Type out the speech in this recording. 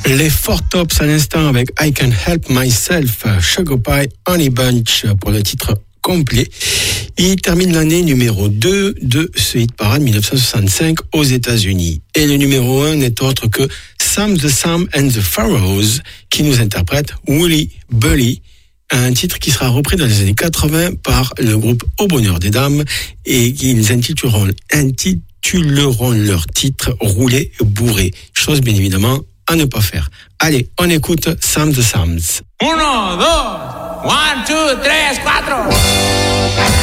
Les Four Tops à l'instant avec I Can't Help Myself, Sugar Pie Honey Bunch pour le titre complet. Il termine l'année numéro 2 de ce hit parade 1965 aux États-Unis. Et le numéro 1 n'est autre que Sam the Sam and the Pharaohs qui nous interprète Wooly Bully, un titre qui sera repris dans les années 80 par le groupe Au Bonheur des Dames et qu'ils intituleront leur titre Roulé Bourré. Chose bien évidemment à ne pas faire. Allez, on écoute Sam the Sams. 1, 2, 1, 2, 3, 4.